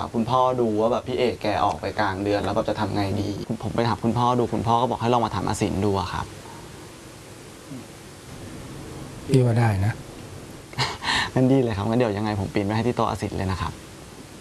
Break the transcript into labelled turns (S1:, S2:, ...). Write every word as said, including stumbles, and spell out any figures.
S1: คุณพ่อดูว่าแบบพี่เอกแกออกไปกลางเดือนแล้วแบบจะทำไงดีผมไปถามคุณพ่อดูคุณพ่อก็บอกให้ลองมาถามอาสินดูอะครับ
S2: พี่ว่าได้นะ
S1: งั้นดีเลยครับงั้นเดี๋ยวยังไงผมปีนไปให้ที่โต๊ะอาสินเลยนะครับ